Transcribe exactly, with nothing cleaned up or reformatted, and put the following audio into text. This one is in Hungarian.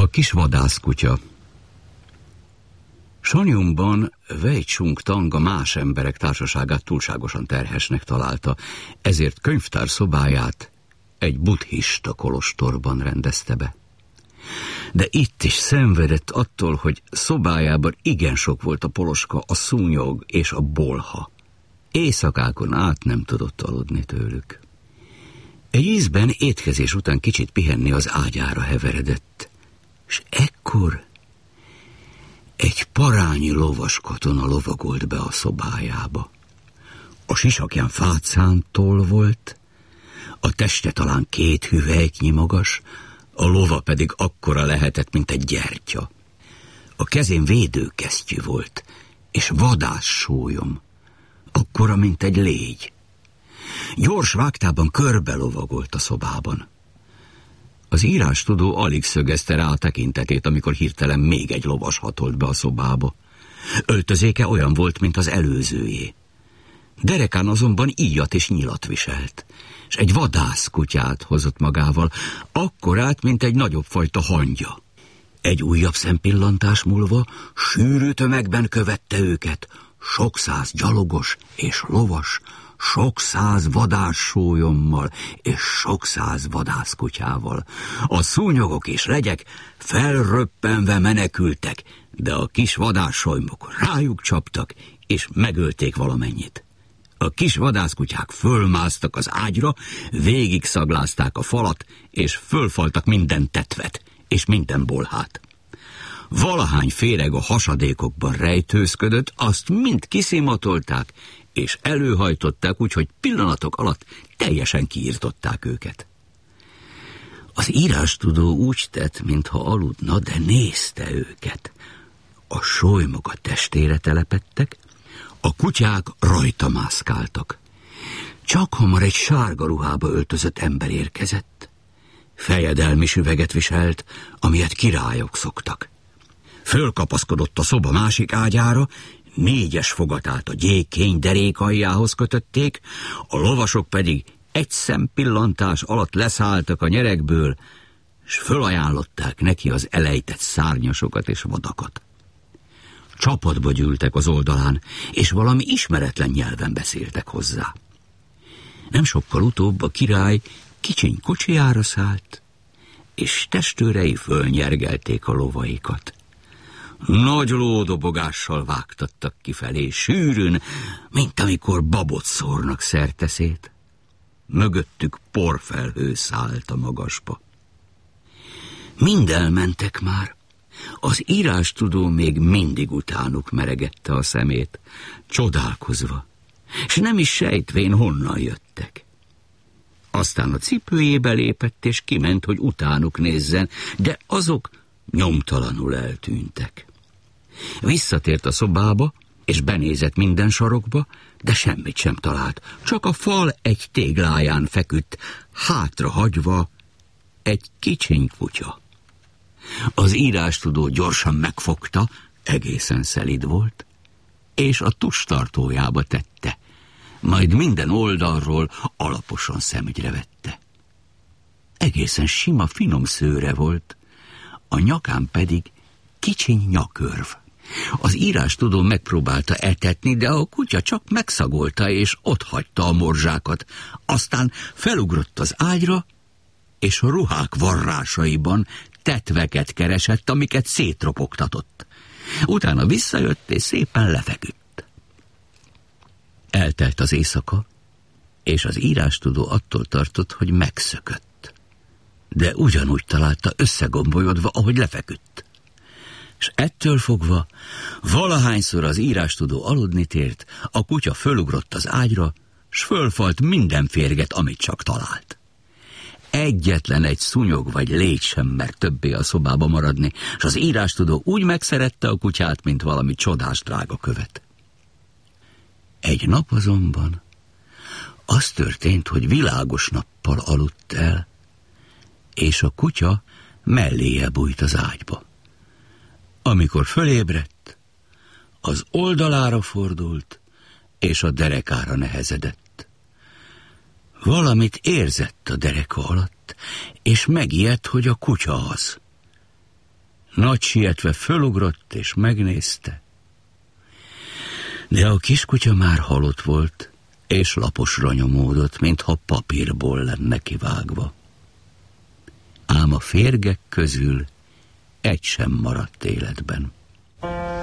kis vadászkutya. Sanyumban Wei Chung Tang a más emberek társaságát túlságosan terhesnek találta, ezért könyvtár szobáját egy buddhista kolostorban rendezte be. De itt is szenvedett attól, hogy szobájában igen sok volt a poloska, a szúnyog és a bolha. Éjszakákon át nem tudott aludni tőlük. Egy ízben étkezés után kicsit pihenni az ágyára heveredett, és ekkor egy parányi lovas katona lovagolt be a szobájába. A sisakján fácántól volt, a teste talán két hüvelyknyi magas, a lova pedig akkora lehetett, mint egy gyertya. A kezén védőkesztyű volt, és vadászsólyom, akkora, mint egy légy. Gyors vágtában körbe lovagolt a szobában. Az írástudó alig szögezte rá a tekintetét, amikor hirtelen még egy lovas hatolt be a szobába. Öltözéke olyan volt, mint az előzőjé. Derekán azonban íjat és nyilat viselt, és egy vadászkutyát hozott magával, akkorát, mint egy nagyobb fajta hangya. Egy újabb szempillantás múlva sűrű tömegben követte őket, sok száz gyalogos és lovas, sok száz vadászsólyommal és sok száz vadászkutyával. A szúnyogok és legyek felröppenve menekültek, de a kis vadászsolymok rájuk csaptak, és megölték valamennyit. A kis vadászkutyák fölmásztak az ágyra, végig szaglázták a falat, és fölfaltak minden tetvet, és minden bolhát. Valahány féreg a hasadékokban rejtőzködött, azt mind kiszimatolták, és előhajtották, úgyhogy pillanatok alatt teljesen kiirtották őket. Az írástudó úgy tett, mintha aludna, de nézte őket. A solymok a testére telepedtek, a kutyák rajta mászkáltak. Csak hamar egy sárga ruhába öltözött ember érkezett. Fejedelmi süveget viselt, amilyet királyok szoktak. Fölkapaszkodott a szoba másik ágyára, négyes fogat át a gyékény derékaljához kötötték, a lovasok pedig egy szempillantás alatt leszálltak a nyerekből, s fölajánlották neki az elejtett szárnyasokat és vadakat. Csapatba gyűltek az oldalán, és valami ismeretlen nyelven beszéltek hozzá. Nem sokkal utóbb a király kicsiny kocsijára szállt, és testőrei fölnyergelték a lovaikat. Nagy lódobogással vágtattak kifelé, sűrűn, mint amikor babot szórnak szerteszét. Mögöttük porfelhő szállt a magasba. Mind elmentek már. Az írástudó még mindig utánuk meregette a szemét, csodálkozva, és nem is sejtvén, honnan jöttek. Aztán a cipőjébe lépett, és kiment, hogy utánuk nézzen, de azok nyomtalanul eltűntek. Visszatért a szobába, és benézett minden sarokba, de semmit sem talált. Csak a fal egy tégláján feküdt, hátrahagyva egy kicsiny kutya. Az írástudó gyorsan megfogta, egészen szelíd volt, és a tustartójába tette, majd minden oldalról alaposan szemügyre vette. Egészen sima, finom szőre volt, a nyakán pedig kicsiny nyakörv. Az írástudó megpróbálta etetni, de a kutya csak megszagolta, és otthagyta a morzsákat. Aztán felugrott az ágyra, és a ruhák varrásaiban tetveket keresett, amiket szétropogtatott. Utána visszajött, és szépen lefeküdt. Eltelt az éjszaka, és az írástudó attól tartott, hogy megszökött. De ugyanúgy találta összegombolyodva, ahogy lefeküdt. És ettől fogva, valahányszor az írástudó aludni tért, a kutya fölugrott az ágyra, s fölfalt minden férget, amit csak talált. Egyetlen egy szúnyog vagy légy sem mert többé a szobába maradni, és az írástudó úgy megszerette a kutyát, mint valami csodás drága követ. Egy nap azonban az történt, hogy világos nappal aludt el, és a kutya melléje bújt az ágyba. Amikor fölébredt, az oldalára fordult, és a derekára nehezedett. Valamit érzett a dereka alatt, és megijedt, hogy a kutya az. Nagy sietve fölugrott és megnézte, de a kiskutya már halott volt, és laposra nyomódott, mintha papírból lenne kivágva. Ám a férgek közül egy sem maradt életben.